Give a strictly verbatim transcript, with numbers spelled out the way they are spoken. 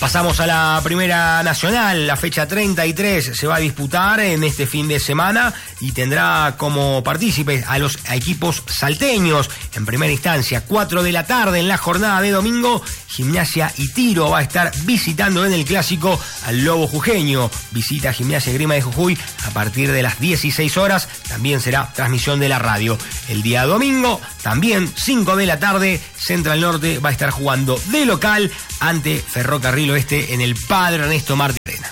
Pasamos a la Primera Nacional. La fecha treinta y tres se va a disputar en este fin de semana y tendrá como partícipes a los equipos salteños. En primera instancia, cuatro de la tarde en la jornada de domingo, Gimnasia y Tiro va a estar visitando en el clásico al Lobo Jujeño. Visita Gimnasia y Grima de Jujuy a partir de las dieciséis horas. También será transmisión de la radio. El día domingo, también cinco de la tarde, Central Norte va a estar jugando de local ante Ferrocarril Oeste en el Padre Ernesto Martínez.